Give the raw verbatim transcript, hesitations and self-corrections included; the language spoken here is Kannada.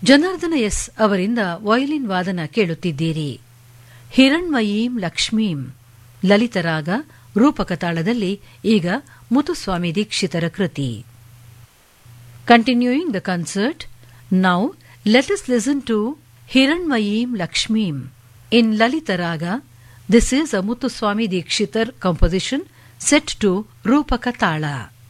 ಜನಾರ್ದನ ಎಸ್ ಅವರಿಂದ ವಯಲಿನ್ ವಾದನ ಕೇಳುತ್ತಿದ್ದೀರಿ. ಹಿರಣ್ಮಯೀಂ ಲಕ್ಷ್ಮೀಂ ಲಲಿತರಾಗ ರೂಪಕ ತಾಳದಲ್ಲಿ ಈಗ ಮುತ್ತುಸ್ವಾಮಿ ದೀಕ್ಷಿತರ ಕೃತಿ. Continuing the concert, now let us listen to ಹಿರಣ್ಮಯೀಂ ಲಕ್ಷ್ಮೀಂ in ಲಲಿತರಾಗ. This is a Muthuswami Dikshitar composition set to ರೂಪಕ ತಾಳ.